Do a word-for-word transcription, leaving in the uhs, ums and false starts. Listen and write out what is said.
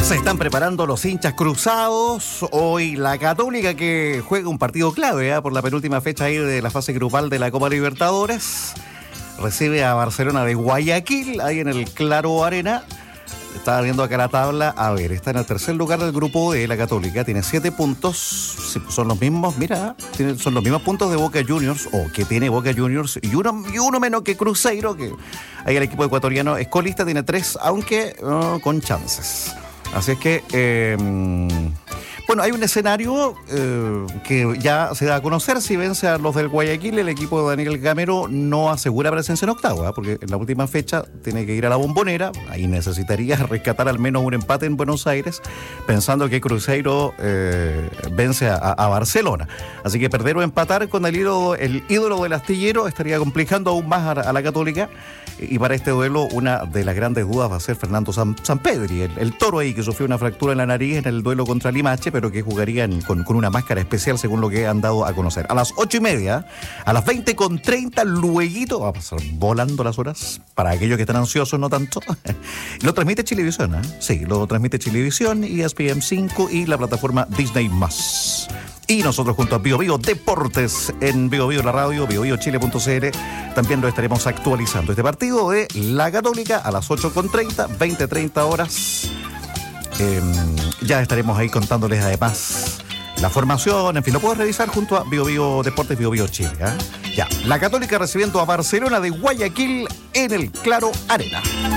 Se están preparando los hinchas cruzados. Hoy la Católica, que juega un partido clave ¿eh? por la penúltima fecha ahí de la fase grupal de la Copa Libertadores, recibe a Barcelona de Guayaquil, ahí en el Claro Arena. Estaba viendo acá la tabla. A ver, está en el tercer lugar del grupo de la Católica. Tiene siete puntos. Son los mismos, mira, tiene, son los mismos puntos de Boca Juniors, o que tiene Boca Juniors, y uno, y uno menos que Cruzeiro, que ahí el equipo ecuatoriano es colista, tiene tres, aunque uh, con chances. Así es que, eh, bueno, hay un escenario eh, que ya se da a conocer. Si vence a los del Guayaquil, el equipo de Daniel Gamero no asegura presencia en octavo, ¿eh? porque en la última fecha tiene que ir a la Bombonera. Ahí necesitaría rescatar al menos un empate en Buenos Aires, pensando que Cruzeiro eh, vence a, a Barcelona. Así que perder o empatar con el ídolo, el ídolo del astillero estaría complicando aún más a, a la Católica. Y para este duelo, una de las grandes dudas va a ser Fernando San, Sampedri, el, el toro ahí que sufrió una fractura en la nariz en el duelo contra Limache, pero que jugaría en, con, con una máscara especial, según lo que han dado a conocer. A las ocho y media, a las veinte con treinta, lueguito, va a pasar volando las horas, para aquellos que están ansiosos, no tanto. Lo transmite Chilevisión, ¿eh? Sí, lo transmite Chilevisión, E S P N cinco y la plataforma Disney más. Y nosotros junto a Bio Bio Deportes en Bio Bio la radio, bio bio chile punto c l, también lo estaremos actualizando. Este partido de la Católica a las ocho con treinta, veinte treinta horas. Eh, ya estaremos ahí contándoles además la formación, en fin, lo puedes revisar junto a Bio Bio Deportes, Bio Bio Chile. ¿eh? Ya, la Católica recibiendo a Barcelona de Guayaquil en el Claro Arena.